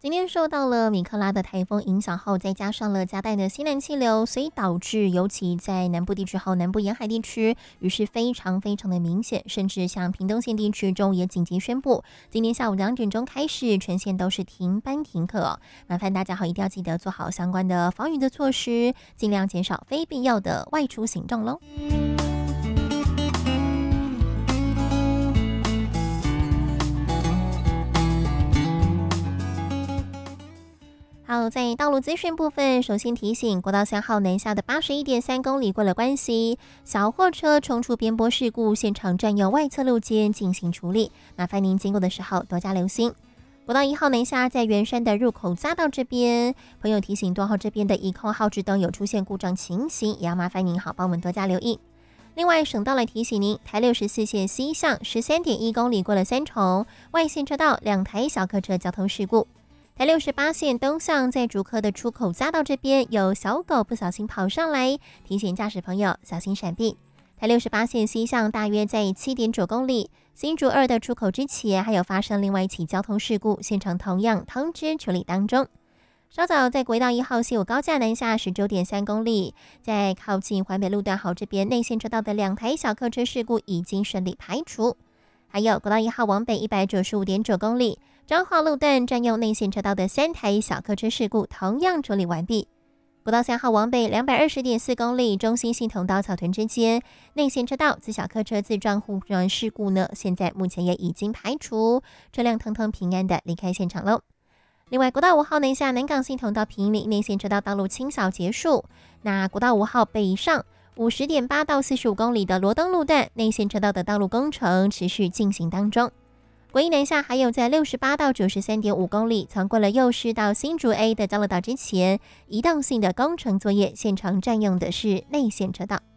今天受到了米克拉的台风影响后，再加上了夹带的西南气流，所以导致尤其在南部地区和南部沿海地区雨势非常的明显，甚至像屏东县地区中也紧急宣布，今天下午2点钟开始，全线都是停班停课哦。麻烦大家一定要记得做好相关的防雨的措施，尽量减少非必要的外出行动喽。好，在道路资讯部分，首先提醒国道3号南下的81.3公里过了关西，小货车冲出边坡事故，现场占用外侧路肩进行处理，麻烦您经过的时候多加留心。国道1号南下在圆山的入口匝道这边，朋友提醒多号这边的1控号志灯有出现故障情形，也要麻烦您帮我们多加留意。另外，省道来提醒您，台64线西向13.1公里过了三重，外线车道2台小客车交通事故。台68线东向在竹科的出口匝道这边有小狗不小心跑上来，提醒驾驶朋友小心闪避。台68线西向大约在7.9公里，新竹2的出口之前还有发生另外一起交通事故，现场同样通知处理当中。稍早在国道1号西武高架南下19.3公里，在靠近环北路段好这边内线车道的2台小客车事故已经顺利排除。还有国道1号往北195.9公里，彰化路段占用内线车道的3台小客车事故同样处理完毕。国道3号往北220.4公里，中心系统到草屯之间内线车道自小客车自撞互撞事故呢，现在目前也已经排除，车辆通通平安的离开现场喽。另外，国道5号南下南港系统到坪林内线车道道路清扫结束，那国道5号北上50.8到45公里的罗东路段内线车道的道路工程持续进行当中。国一南下还有在68到93.5公里，从过了幼师到新竹 A 的交流道之前，移动性的工程作业现场占用的是内线车道。